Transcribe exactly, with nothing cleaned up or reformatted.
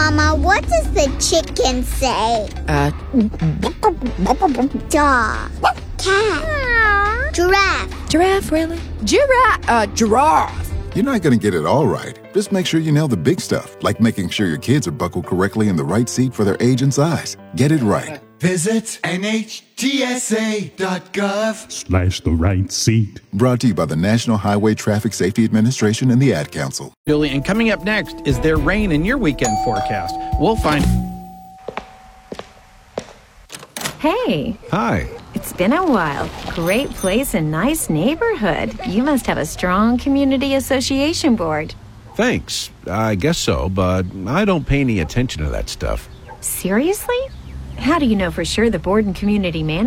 Mama, what does the chicken say? Uh, Dog. Cat. Giraffe. giraffe, really? Giraffe, uh, giraffe. You're not going to get it all right. Just make sure you nail the big stuff, like making sure your kids are buckled correctly in the right seat for their age and size. Get it right. Visit N H T S A dot gov slash the right seat. Brought to you by the National Highway Traffic Safety Administration and the Ad Council. Julie, and coming up next, is there rain in your weekend forecast? We'll find... Hey. Hi. It's been a while. Great place and nice neighborhood. You must have a strong community association board. Thanks. I guess so, but I don't pay any attention to that stuff. Seriously? How do you know for sure the board and community manager